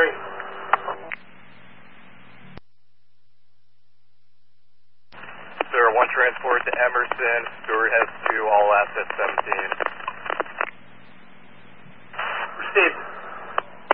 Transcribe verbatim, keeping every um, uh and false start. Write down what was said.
three. Sir, one transport to Emerson. Stewart has two, all assets seventeen.